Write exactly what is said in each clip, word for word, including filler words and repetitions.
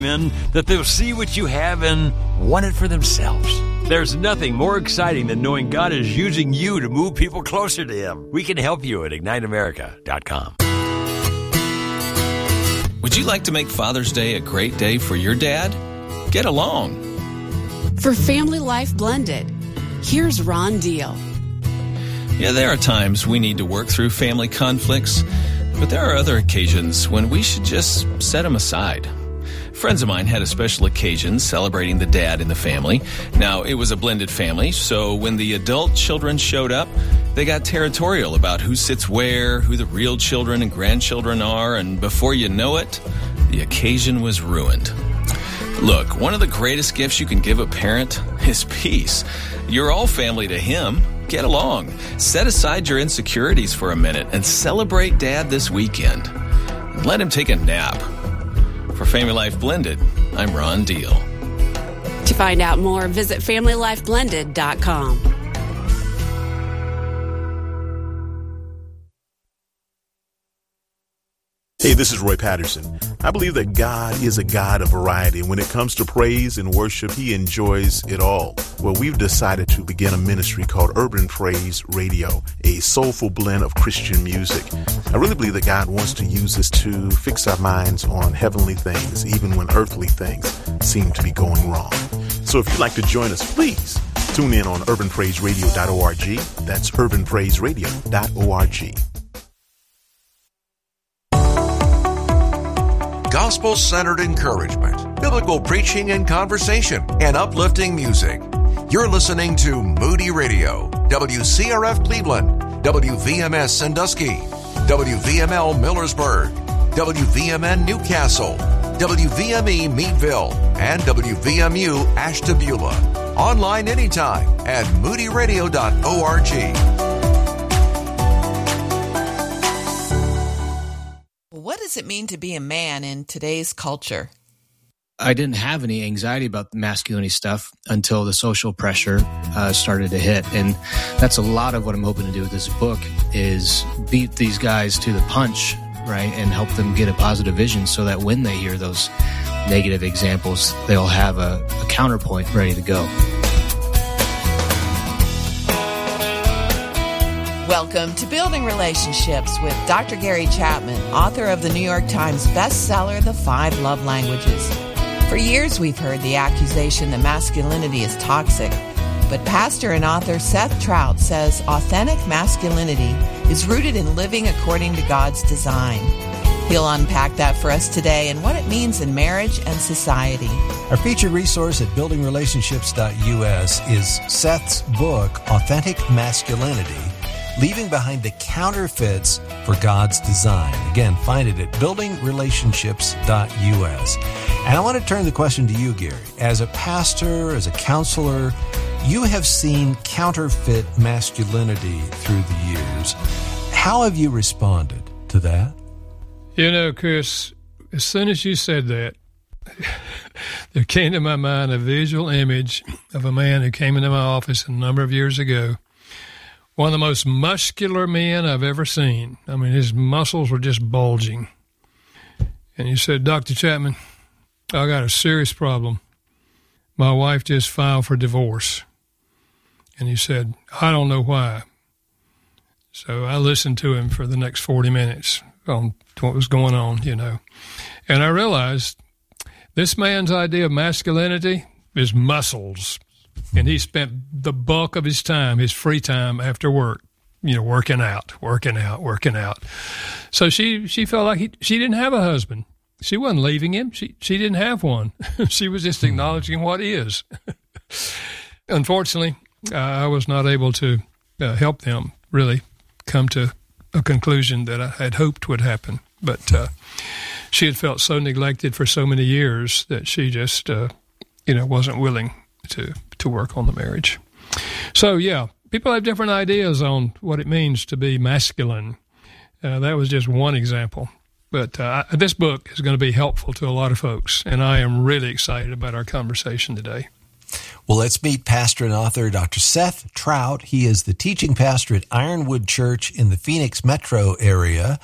in that they'll see what you have and want it for themselves. There's nothing more exciting than knowing God is using you to move people closer to Him. We can help you at ignite america dot com. Would you like to make Father's Day a great day for your dad? Get along. For Family Life Blended, here's Ron Deal. Yeah, there are times we need to work through family conflicts, but there are other occasions when we should just set them aside. Friends of mine had a special occasion celebrating the dad in the family. Now, it was a blended family, so when the adult children showed up, they got territorial about who sits where, who the real children and grandchildren are, and before you know it, the occasion was ruined. Look, one of the greatest gifts you can give a parent is peace. You're all family to him. Get along. Set aside your insecurities for a minute and celebrate Dad this weekend. Let him take a nap. For Family Life Blended, I'm Ron Deal. To find out more, visit family life blended dot com. Hey, this is Roy Patterson. I believe that God is a God of variety. When it comes to praise and worship, He enjoys it all. Well, we've decided to begin a ministry called Urban Praise Radio, a soulful blend of Christian music. I really believe that God wants to use this to fix our minds on heavenly things, even when earthly things seem to be going wrong. So if you'd like to join us, please tune in on urban praise radio dot org. That's urban praise radio dot org. Gospel-centered encouragement, biblical preaching and conversation, and uplifting music. You're listening to Moody Radio, W C R F Cleveland, W V M S Sandusky, W V M L Millersburg, W V M N Newcastle, W V M E Meadville, and W V M U Ashtabula. Online anytime at moody radio dot org. What does it mean to be a man in today's culture? I didn't have any anxiety about the masculinity stuff until the social pressure uh, started to hit. And that's a lot of what I'm hoping to do with this book is beat these guys to the punch, right? And help them get a positive vision so that when they hear those negative examples, they'll have a, a counterpoint ready to go. Welcome to Building Relationships with Doctor Gary Chapman, author of the New York Times bestseller, The Five Love Languages. For years, we've heard the accusation that masculinity is toxic, but pastor and author Seth Trout says authentic masculinity is rooted in living according to God's design. He'll unpack that for us today and what it means in marriage and society. Our featured resource at building relationships dot U S is Seth's book, Authentic Masculinity, Leaving Behind the Counterfeits for God's Design. Again, find it at building relationships dot U S. And I want to turn the question to you, Gary. As a pastor, as a counselor, you have seen counterfeit masculinity through the years. How have you responded to that? You know, Chris, as soon as you said that, there came to my mind a visual image of a man who came into my office a number of years ago. One of the most muscular men I've ever seen. I mean, his muscles were just bulging. And he said, Doctor Chapman, I got a serious problem. My wife just filed for divorce. And he said, I don't know why. So I listened to him for the next forty minutes on what was going on, you know. And I realized this man's idea of masculinity is muscles. And he spent the bulk of his time, his free time after work, you know, working out, working out, working out. So she, she felt like he, she didn't have a husband. She wasn't leaving him. She she didn't have one. She was just acknowledging what is. Unfortunately, uh, I was not able to uh, help them really come to a conclusion that I had hoped would happen. But uh, she had felt so neglected for so many years that she just, uh, you know, wasn't willing to to work on the marriage. So, yeah, people have different ideas on what it means to be masculine. Uh, that was just one example. But uh, this book is going to be helpful to a lot of folks, and I am really excited about our conversation today. Well, let's meet pastor and author Doctor Seth Trout. He is the teaching pastor at Ironwood Church in the Phoenix metro area.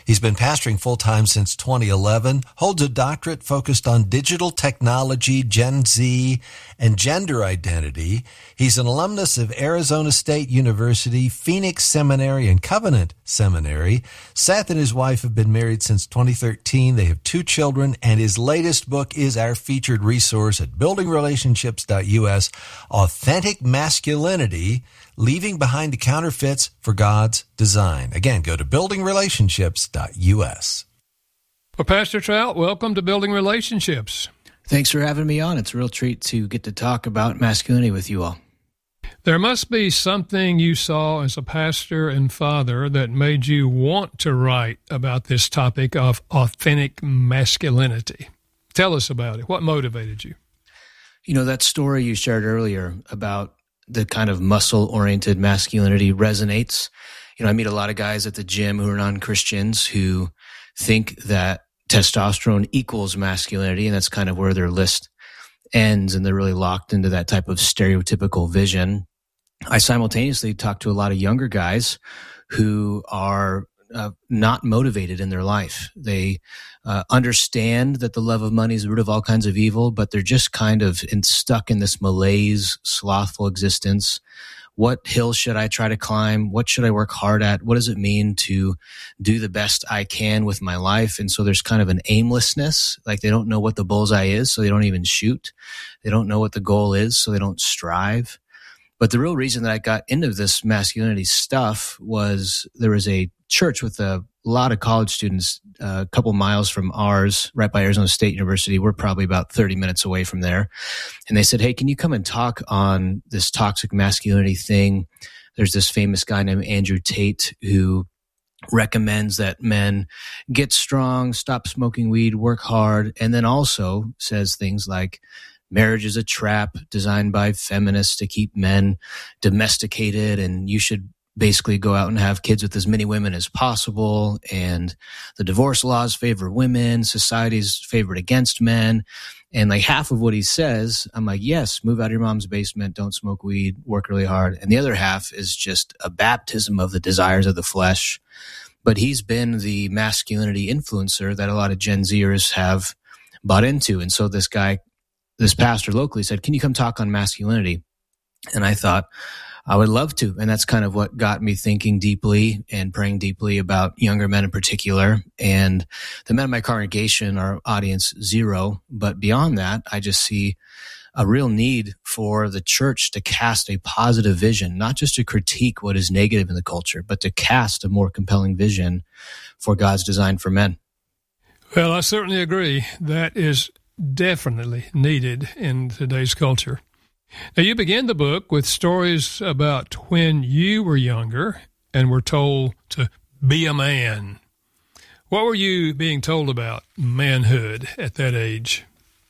He's been pastoring full-time since twenty eleven, holds a doctorate focused on digital technology, Gen Z, and gender identity. He's an alumnus of Arizona State University, Phoenix Seminary, and Covenant Seminary. Seth and his wife have been married since twenty thirteen. They have two children, and his latest book is our featured resource at building relationships dot U S, Authentic Masculinity, Leaving Behind the Counterfeits for God's Design. Again, go to building relationships dot U S. Well, Pastor Trout, welcome to Building Relationships. Thanks for having me on. It's a real treat to get to talk about masculinity with you all. There must be something you saw as a pastor and father that made you want to write about this topic of authentic masculinity. Tell us about it. What motivated you? You know, that story you shared earlier about the kind of muscle-oriented masculinity resonates. You know, I meet a lot of guys at the gym who are non-Christians who think that testosterone equals masculinity, and that's kind of where their list ends, and they're really locked into that type of stereotypical vision. I simultaneously talk to a lot of younger guys who are uh, not motivated in their life. They uh, understand that the love of money is the root of all kinds of evil, but they're just kind of in, stuck in this malaise, slothful existence. What hill should I try to climb? What should I work hard at? What does it mean to do the best I can with my life? And so there's kind of an aimlessness, like they don't know what the bullseye is, so they don't even shoot. They don't know what the goal is, so they don't strive. But the real reason that I got into this masculinity stuff was there was a church with a lot of college students uh, a couple miles from ours, right by Arizona State University. We're probably about thirty minutes away from there. And they said, hey, can you come and talk on this toxic masculinity thing? There's this famous guy named Andrew Tate who recommends that men get strong, stop smoking weed, work hard, and then also says things like, marriage is a trap designed by feminists to keep men domesticated, and you should basically go out and have kids with as many women as possible, and the divorce laws favor women, society's favored against men. And like half of what he says, I'm like, yes, move out of your mom's basement, don't smoke weed, work really hard. And the other half is just a baptism of the desires of the flesh. But he's been the masculinity influencer that a lot of Gen Zers have bought into. And so this guy, this pastor locally said, can you come talk on masculinity? And I thought, I would love to. And that's kind of what got me thinking deeply and praying deeply about younger men in particular. And the men in my congregation are audience zero. But beyond that, I just see a real need for the church to cast a positive vision, not just to critique what is negative in the culture, but to cast a more compelling vision for God's design for men. Well, I certainly agree. That is definitely needed in today's culture. Now, you begin the book with stories about when you were younger and were told to be a man. What were you being told about manhood at that age?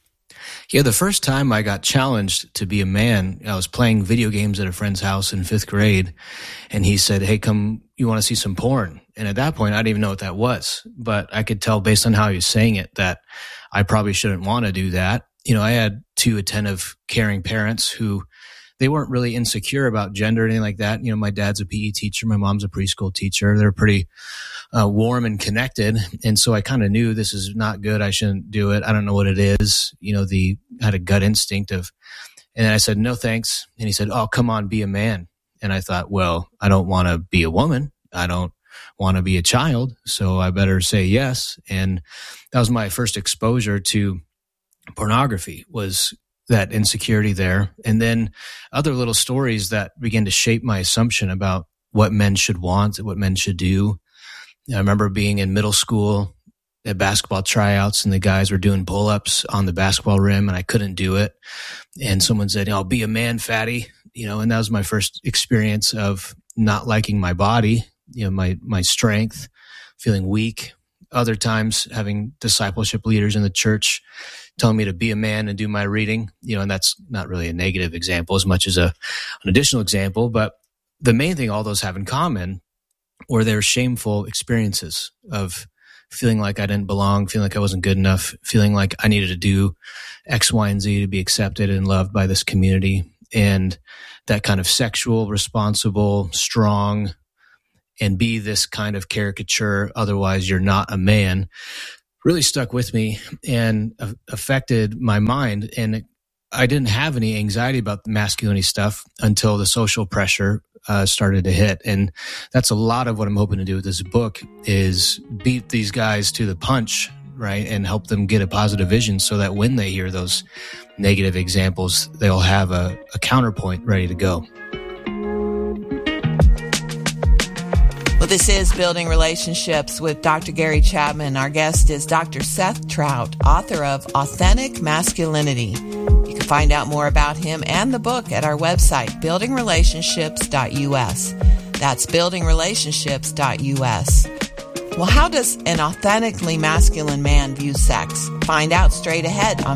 Yeah, the first time I got challenged to be a man, I was playing video games at a friend's house in fifth grade, and he said, hey, come, you want to see some porn? And at that point, I didn't even know what that was, but I could tell based on how he was saying it that I probably shouldn't want to do that. You know, I had two attentive, caring parents who they weren't really insecure about gender or anything like that. You know, my dad's a P E teacher. My mom's a preschool teacher. They're pretty uh, warm and connected. And so I kind of knew this is not good. I shouldn't do it. I don't know what it is. You know, the I had a gut instinct of, and then I said, no, thanks. And he said, oh, come on, be a man. And I thought, well, I don't want to be a woman. I don't want to be a child. So I better say yes. And that was my first exposure to pornography, was that insecurity there. And then other little stories that began to shape my assumption about what men should want, what men should do. I remember being in middle school at basketball tryouts, and the guys were doing pull-ups on the basketball rim, and I couldn't do it. And someone said, "I'll be a man, fatty," you know, and that was my first experience of not liking my body, you know, my, my strength, feeling weak. Other times having discipleship leaders in the church telling me to be a man and do my reading, you know, and that's not really a negative example as much as a, an additional example. But the main thing all those have in common were their shameful experiences of feeling like I didn't belong, feeling like I wasn't good enough, feeling like I needed to do X, Y, and Z to be accepted and loved by this community. And that kind of sexual, responsible, strong, and be this kind of caricature. Otherwise, you're not a man. Really stuck with me and affected my mind. And I didn't have any anxiety about the masculinity stuff until the social pressure uh, started to hit. And that's a lot of what I'm hoping to do with this book is beat these guys to the punch, right? And help them get a positive vision so that when they hear those negative examples, they'll have a, a counterpoint ready to go. Well, this is Building Relationships with Doctor Gary Chapman. Our guest is Doctor Seth Trout, author of Authentic Masculinity. You can find out more about him and the book at our website, building relationships dot u s. That's building relationships dot u s. Well, how does an authentically masculine man view sex? Find out straight ahead on